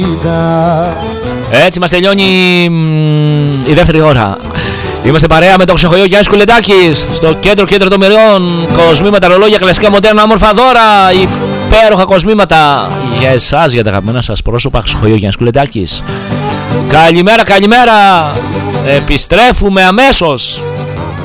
Έτσι μας τελειώνει η δεύτερη ώρα. Είμαστε παρέα με το ξεχωριό Γιάννης Κουλεντάκης. Στο κέντρο των μοιρών. Κοσμήματα, ρολόγια, κλασικά, μοντέρνα, όμορφα δώρα. Υπέροχα κοσμήματα για εσάς, για τα αγαπημένα σας πρόσωπα. Ξεχωριό Γιάννης Κουλεντάκης. Καλημέρα. Επιστρέφουμε αμέσως.